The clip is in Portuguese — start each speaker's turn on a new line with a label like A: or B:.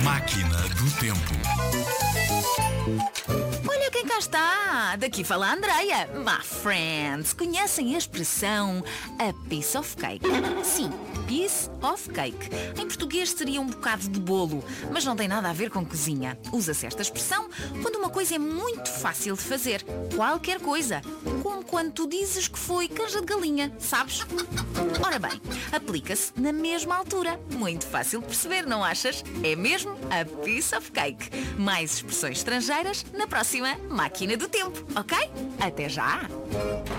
A: Máquina do Tempo.
B: Olha quem cá está! Daqui fala a Andreia. My friends, conhecem a expressão a piece of cake? Sim, piece of cake. Em português seria um bocado de bolo, mas não tem nada a ver com cozinha. Usa-se esta expressão quando uma coisa é muito fácil de fazer. Qualquer coisa. Como quando tu dizes que foi canja de galinha, sabes? Ora bem, aplica-se na mesma altura. Muito fácil de perceber, não achas? É mesmo a piece of cake. Mais expressões estrangeiras na próxima Máquina do Tempo, ok? Até já!